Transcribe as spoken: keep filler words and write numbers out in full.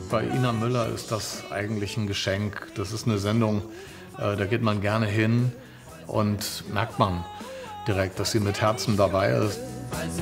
bei Ina Müller ist das eigentlich ein Geschenk. Das ist eine Sendung, äh, da geht man gerne hin und merkt man direkt, dass sie mit Herzen dabei ist.